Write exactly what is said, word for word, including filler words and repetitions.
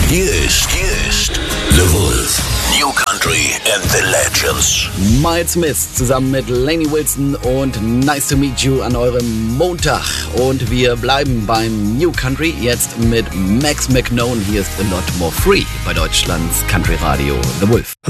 Hier ist, hier ist The Wolf. New Country and the Legends. Miles Smith zusammen mit Lainey Wilson und Nice to Meet You an eurem Montag. Und wir bleiben beim New Country jetzt mit Max McKnone. Hier ist A Lot More Free bei Deutschlands Country Radio The Wolf.